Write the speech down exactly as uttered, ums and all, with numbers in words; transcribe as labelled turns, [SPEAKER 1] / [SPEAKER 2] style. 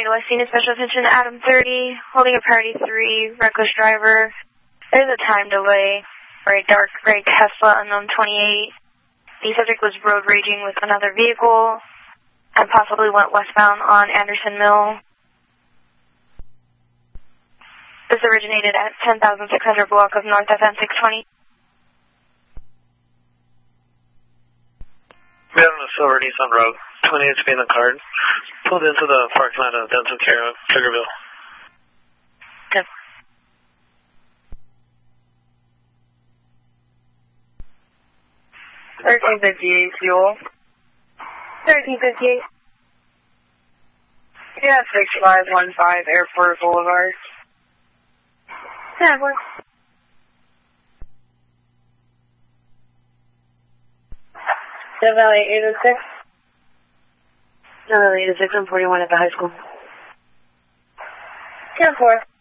[SPEAKER 1] nine West Scene, special attention to Adam thirty, holding a priority three, reckless driver. There's a time delay for a dark gray Tesla unknown twenty-eight. The subject was road raging with another vehicle and possibly went westbound on Anderson Mill. This originated at ten thousand six hundred block of North F M six twenty.
[SPEAKER 2] We have a silver Nissan Rogue, twenty-eight speed in the card. Pulled into the parking lot of Denton Care, Triggerville.
[SPEAKER 1] Okay.
[SPEAKER 3] thirteen fifty-eight fuel.
[SPEAKER 1] thirteen fifty-eight.
[SPEAKER 3] Yeah, six five one five Airport Boulevard.
[SPEAKER 1] Yeah, works.
[SPEAKER 3] Chevrolet eight oh six.
[SPEAKER 1] Chevrolet eight oh six, I'm forty-one at the high school.
[SPEAKER 3] ten four.